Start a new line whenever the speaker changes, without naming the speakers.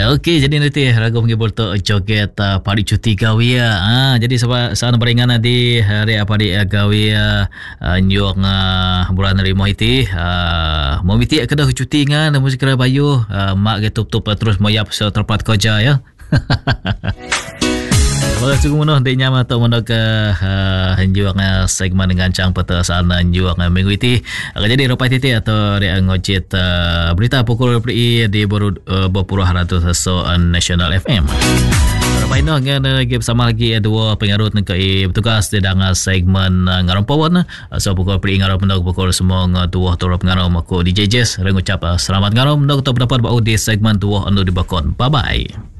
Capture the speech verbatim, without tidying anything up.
Okey, jadi nanti ragu panggil bolto joget uh, pari cuti gawia. Ah, jadi sebab sana beringan di hari pari gawia uh, nyuang uh, bulan lima iti uh, mau miti kedah cuti ngan musik kera bayu uh, mak ge tup-tup terus moyap so terpat koja ya. Kalau cukup menuh dia nyama atau menuh ke uh, juang uh, segmen dengan cang peta sana juang uh, minggu ini akan jadi rupai titi atau dia ngojit uh, berita pukul pri di baru uh, berpuluh ratus so uh, National F M. Rupai no ngan lagi bersama lagi dua pengarut ke bertugas di dalam segmen uh, ngarom pawon uh, so pukul pri ngarom menuh pukul semua dua turut ngarom aku D J Jess rengucap uh, selamat ngarom menuh kita berdapat bau di segmen dua anu di bakon. Bye bye.